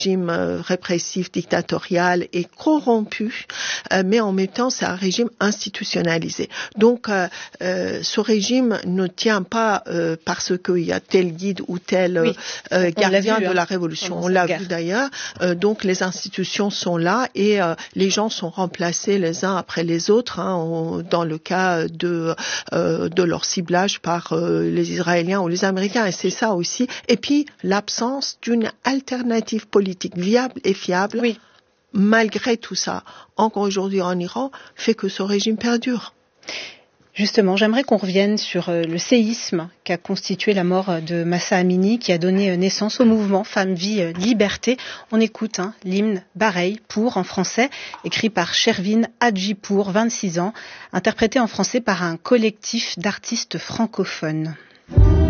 régime répressif, dictatorial et corrompu, mais en même temps, c'est un régime institutionnalisé. Donc, ce régime ne tient pas parce qu'il y a tel guide ou tel gardien de la révolution. On l'a vu d'ailleurs. Donc, les institutions sont là et les gens sont remplacés les uns après les autres, dans le cas de leur ciblage par les Israéliens ou les Américains. Et c'est ça aussi. Et puis, l'absence d'une alternative politique viable et fiable, malgré tout ça, encore aujourd'hui en Iran, fait que ce régime perdure. Justement, j'aimerais qu'on revienne sur le séisme qu'a constitué la mort de Mahsa Amini, qui a donné naissance au mouvement Femmes, Vie, Liberté. On écoute l'hymne Bareil pour en français, écrit par Shervin Hadjipour, 26 ans, interprété en français par un collectif d'artistes francophones.